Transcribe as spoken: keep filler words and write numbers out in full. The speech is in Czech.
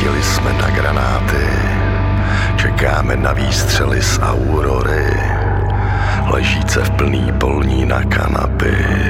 Hleděli jsme na granáty, čekáme na výstřely z aurory, ležíce v plný polní na kanapy.